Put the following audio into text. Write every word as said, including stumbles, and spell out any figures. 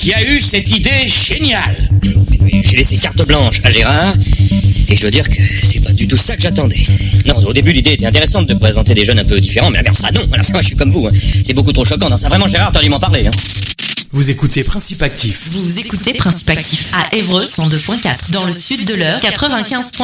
qui a eu cette idée géniale. J'ai laissé carte blanche à Gérard, et je dois dire que c'est pas du tout ça que j'attendais. Non, au début, l'idée était intéressante de présenter des jeunes un peu différents, mais alors ça, non, alors ça, moi, je suis comme vous, hein. C'est beaucoup trop choquant. Non, ça, vraiment, Gérard, t'aurais dû m'en parler, hein. Vous écoutez Principe Actif. Vous écoutez Principe Actif à Évreux cent deux point quatre, dans le sud de l'Eure quatre-vingt-quinze.